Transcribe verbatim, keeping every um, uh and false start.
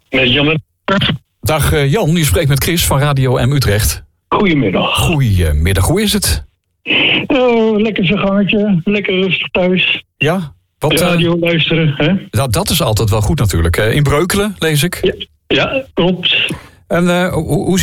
Met Jan. Dag uh, Jan, u spreekt met Chris van Radio M Utrecht. Goedemiddag. Goedemiddag, hoe is het? Oh, lekker zijn gangetje, lekker rustig thuis. Ja? Wat, radio uh, luisteren, hè? Dat, dat is altijd wel goed natuurlijk. Uh, in Breukelen, lees ik. Ja, ja klopt. En uh, hoe, hoe